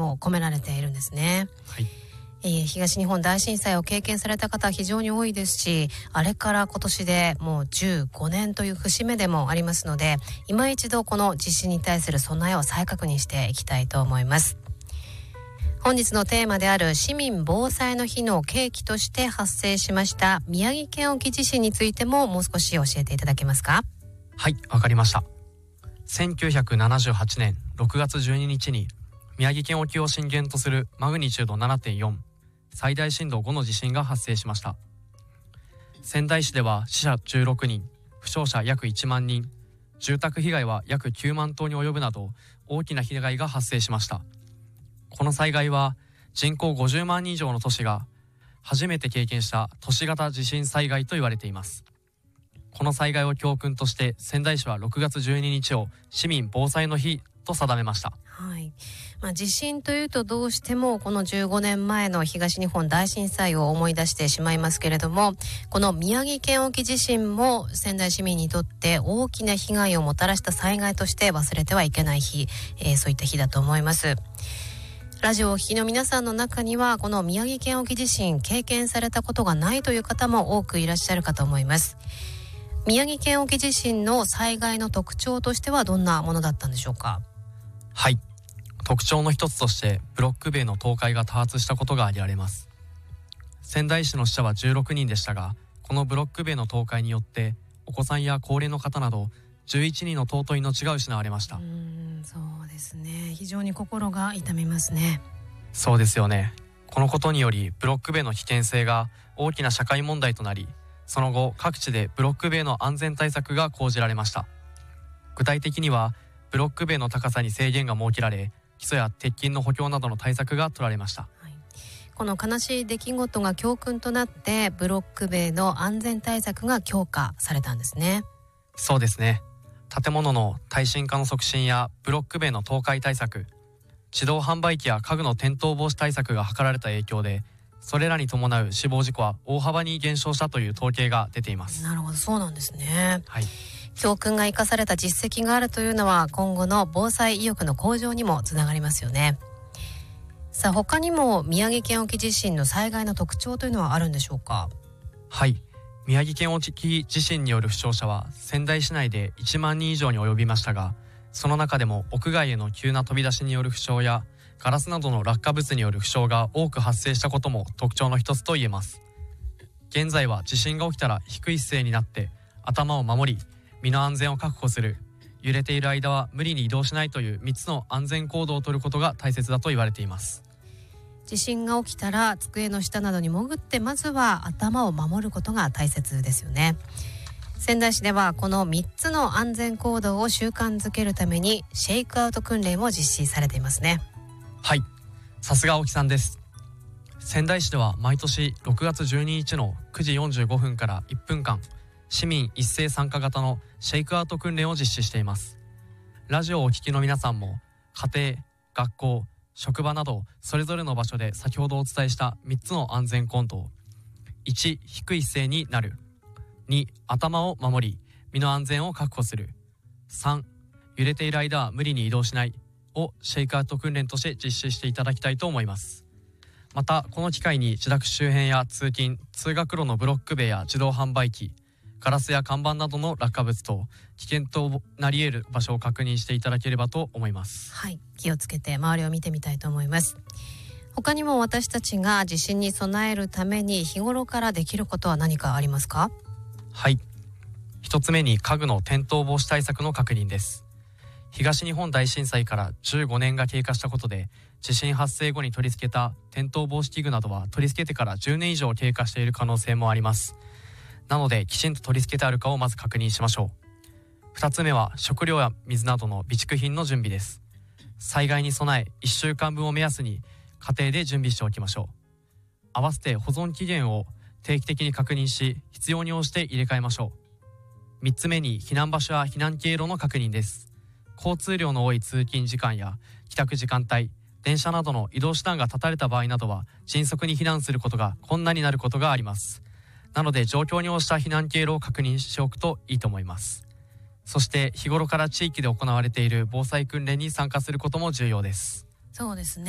も込められているんですね。 はい。 東日本大震災を経験された方非常に多いですし、あれから今年でもう15年という節目でもありますので、今一度この地震に対する備えを再確認していきたいと思います。本日のテーマである市民防災の日の契機として発生しました宮城県沖地震についてももう少し教えていただけますか？ はい、わかりました。1978年6月12日に宮城県沖を震源とするマグニチュード 7.4 最大震度5の地震が発生しました。仙台市では死者16人、負傷者約1万人、住宅被害は約9万棟に及ぶなど大きな被害が発生しました。この災害は人口50万人以上の都市が初めて経験した都市型地震災害と言われています。この災害を教訓として仙台市は6月12日を市民防災の日と定めました。 はい。地震というとどうしてもこの15年前の東日本大震災を思い出してしまいますけれども、この宮城県沖地震も仙台市民にとって大きな被害をもたらした災害として忘れてはいけない日、そういった日だと思います。ラジオをお聞きの皆さんの中にはこの宮城県沖地震経験されたことがないという方も多くいらっしゃるかと思います。宮城県沖地震の災害の特徴としてはどんなものだったんでしょうか？ はい、特徴の一つとしてブロック塀の倒壊が多発したことが挙げられます。仙台市の死者は16人でしたが、このブロック塀の倒壊によってお子さんや高齢の方など11人の尊い命が失われました。 そうですね。非常に心が痛みますね。 そうですよね。このことによりブロック塀の危険性が大きな社会問題となり、その後各地でブロック塀の安全対策が講じられました。具体的にはブロック塀の高さに制限が設けられ、基礎や鉄筋の補強などの対策が取られました。 はい、この悲しい出来事が教訓となってブロック塀の安全対策が強化されたんですね。 そうですね。建物の耐震化の促進やブロック塀の倒壊対策、自動販売機や家具の転倒防止対策が図られた影響で、それらに伴う死亡事故は大幅に減少したという統計が出ています。 なるほど、そうなんですね。 はい。 教訓が生かされた実績があるというのは今後の防災意欲の向上にもつながりますよね。さあ、他にも宮城県沖地震の災害の特徴というのはあるんでしょうか？ はい、宮城県沖地震による負傷者は仙台市内で1万人以上に及びましたが、その中でも屋外への急な飛び出しによる負傷やガラスなどの落下物による負傷が多く発生したことも特徴の一つと言えます。現在は地震が起きたら低い姿勢になって頭を守り、身の安全を確保する、揺れている間は無理に移動しないという3つの安全行動を取ることが大切だと言われています。 地震が起きたら机の下などに潜ってまずは頭を守ることが大切ですよね。仙台市ではこの3つの安全行動を習慣づけるためにシェイクアウト訓練も実施されていますね。 はい、さすが青木さんです。仙台市では毎年6月12日の9時45分から1分間市民一斉参加型のシェイクアウト訓練を実施しています。ラジオをお聞きの皆さんも家庭、学校、職場などそれぞれの場所で先ほどお伝えした3つの安全行動、1、低い姿勢になる、2、頭を守り身の安全を確保する、3、揺れている間は無理に移動しないをシェイクアウト訓練として実施していただきたいと思います。またこの機会に自宅周辺や通勤・通学路のブロック塀や自動販売機、ガラスや看板などの落下物と危険となり得る場所を確認していただければと思います。 はい、気をつけて周りを見てみたいと思います。他にも私たちが地震に備えるために日頃からできることは何かありますか？ はい、一つ目に家具の転倒防止対策の確認です。東日本大震災から15年が経過したことで、地震発生後に取り付けた転倒防止器具などは取り付けてから10年以上経過している可能性もあります。なのできちんと取り付けてあるかをまず確認しましょう。2つ目は食料や水などの備蓄品の準備です。災害に備え1週間分を目安に家庭で準備しておきましょう。合わせて保存期限を定期的に確認し、必要に応じて入れ替えましょう。3つ目に避難場所や避難経路の確認です。交通量の多い通勤時間や帰宅時間帯、電車などの移動手段が断たれた場合などは迅速に避難することが困難になることがあります。なので状況に応じた避難経路を確認しておくといいと思います。そして日頃から地域で行われている防災訓練に参加することも重要です。 そうですね。